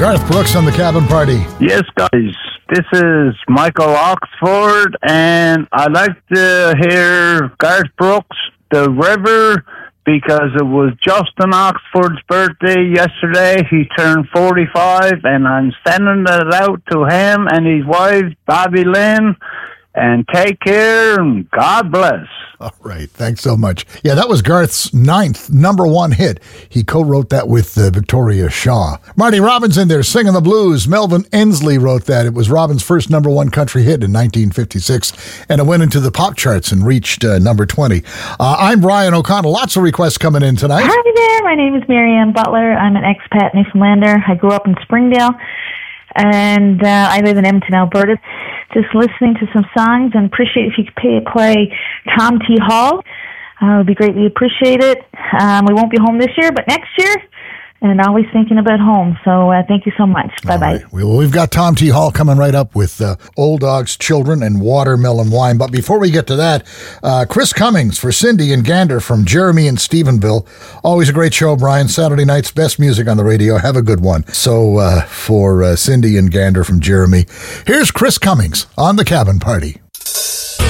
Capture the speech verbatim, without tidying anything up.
Garth Brooks on the Cabin Party. Yes, guys. This is Michael Oxford, and I like to hear Garth Brooks, The River, because it was Justin Oxford's birthday yesterday. He turned forty-five, and I'm sending it out to him and his wife, Bobby Lynn. And take care, and God bless. All right. Thanks so much. Yeah, that was Garth's ninth number one hit. He co-wrote that with uh, Victoria Shaw. Marty Robbins in there singing the blues. Melvin Ensley wrote that. It was Robbins' first number one country hit in nineteen fifty-six, and it went into the pop charts and reached uh, number twenty. Uh, I'm Brian O'Connell. Lots of requests coming in tonight. Hi there. My name is Marianne Butler. I'm an expat Newfoundlander. I grew up in Springdale, and uh, I live in Edmonton, Alberta. Just listening to some songs, and appreciate if you could pay, play Tom T. Hall. Uh, it would be greatly appreciated. Um, we won't be home this year, but next year, and always thinking about home. So uh, thank you so much. Bye-bye. Right. Well, we've got Tom T. Hall coming right up with uh, Old Dogs, Children, and Watermelon Wine. But before we get to that, uh, Chris Cummings for Cindy and Gander from Jeremy and Stephenville. Always a great show, Brian. Saturday night's best music on the radio. Have a good one. So uh, for uh, Cindy and Gander from Jeremy, here's Chris Cummings on the Cabin Party.